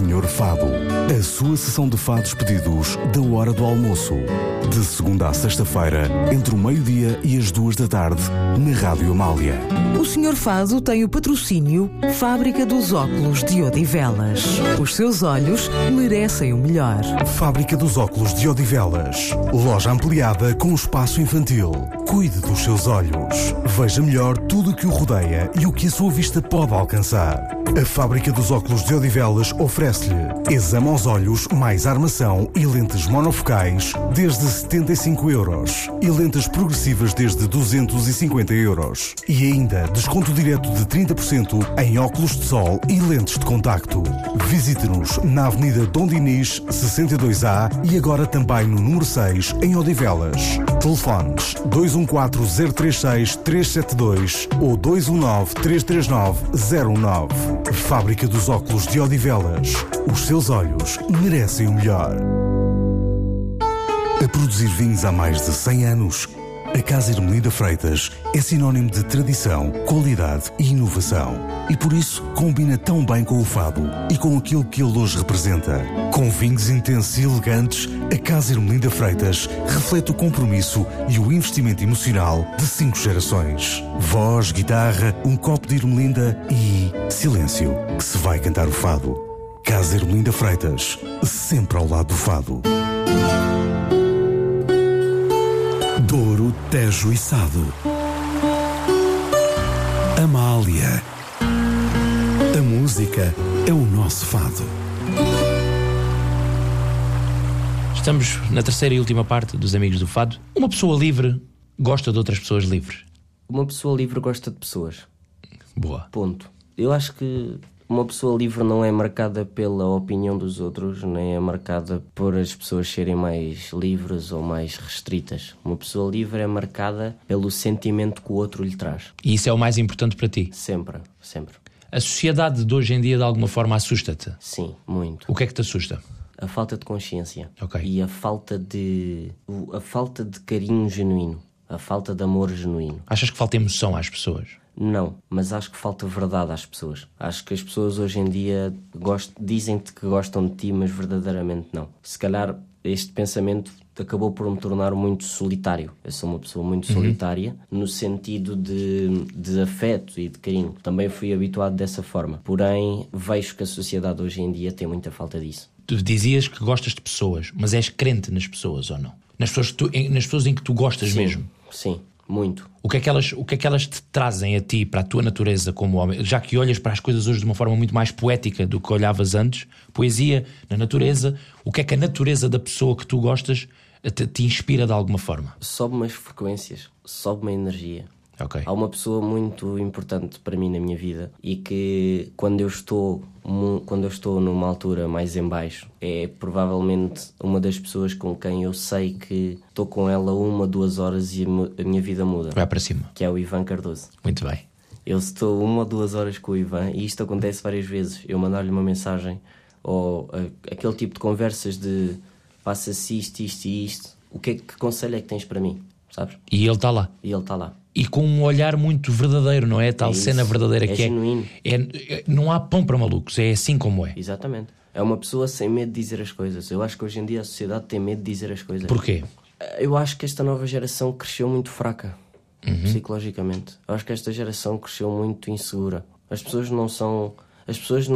Senhor Fado, a sua sessão de fados pedidos da hora do almoço. De segunda à sexta-feira, entre o meio-dia e as 2 da tarde, na Rádio Amália. O Senhor Fado tem o patrocínio Fábrica dos Óculos de Odivelas. Os seus olhos merecem o melhor. Fábrica dos Óculos de Odivelas. Loja ampliada com espaço infantil. Cuide dos seus olhos. Veja melhor tudo o que o rodeia e o que a sua vista pode alcançar. A Fábrica dos Óculos de Odivelas oferece-lhe exame aos olhos mais armação e lentes monofocais desde 75 euros e lentes progressivas desde 250 euros. E ainda desconto direto de 30% em óculos de sol e lentes de contacto. Visite-nos na Avenida Dom Dinis, 62A e agora também no número 6 em Odivelas. Telefones 214-036-372 ou 219-339-019. Fábrica dos Óculos de Odivelas. Os seus olhos merecem o melhor. A produzir vinhos há mais de 100 anos, a Casa Irmelinda Freitas é sinónimo de tradição, qualidade e inovação. E por isso combina tão bem com o fado e com aquilo que ele hoje representa. Com vinhos intensos e elegantes, a Casa Irmelinda Freitas reflete o compromisso e o investimento emocional de 5 gerações. Voz, guitarra, um copo de Irmelinda e silêncio, que se vai cantar o fado. Casa Irmelinda Freitas, sempre ao lado do fado. Douro, Tejo e Sado. Amália. A música é o nosso fado. Estamos na terceira e última parte dos Amigos do Fado. Uma pessoa livre gosta de outras pessoas livres. Uma pessoa livre gosta de pessoas. Boa. Ponto. Eu acho que uma pessoa livre não é marcada pela opinião dos outros, nem é marcada por as pessoas serem mais livres ou mais restritas. Uma pessoa livre é marcada pelo sentimento que o outro lhe traz. E isso é o mais importante para ti? Sempre, sempre. A sociedade de hoje em dia de alguma forma assusta-te? Sim, muito. O que é que te assusta? A falta de consciência. Ok. E a falta de carinho genuíno. A falta de amor genuíno. Achas que falta emoção às pessoas? Não, mas acho que falta verdade às pessoas. Acho que as pessoas hoje em dia dizem-te que gostam de ti, mas verdadeiramente não. Se calhar este pensamento acabou por me tornar muito solitário. Eu sou uma pessoa muito solitária, no sentido de afeto e de carinho. Também fui habituado dessa forma. Porém, vejo que a sociedade hoje em dia tem muita falta disso. Tu dizias que gostas de pessoas, mas és crente nas pessoas ou não? Nas pessoas em que tu gostas Sim, mesmo? Sim, muito. O que é que elas te trazem a ti, para a tua natureza como homem? Já que olhas para as coisas hoje de uma forma muito mais poética do que olhavas antes, poesia, na natureza, o que é que a natureza da pessoa que tu gostas te inspira de alguma forma? Sobe-me as frequências, sobe-me a energia. Okay. Há uma pessoa muito importante para mim na minha vida e que quando eu estou numa altura mais em baixo é provavelmente uma das pessoas com quem eu sei que estou com ela 1-2 horas e a minha vida muda. Vai para cima. Que é o Ivan Cardoso. Muito bem. Eu estou 1-2 horas com o Ivan e isto acontece várias vezes. Eu mandar-lhe uma mensagem ou aquele tipo de conversas de passa-se isto e isto. Que conselho é que tens para mim? Sabes? E ele está lá. E ele está lá. E com um olhar muito verdadeiro, não é? Tal É cena isso. verdadeira É que genuíno. não há pão para malucos, é assim como é. Exatamente. É uma pessoa sem medo de dizer as coisas. Eu acho que hoje em dia a sociedade tem medo de dizer as coisas. Porquê? Eu acho que esta nova geração cresceu muito fraca, psicologicamente. Eu acho que esta geração cresceu muito insegura. As pessoas não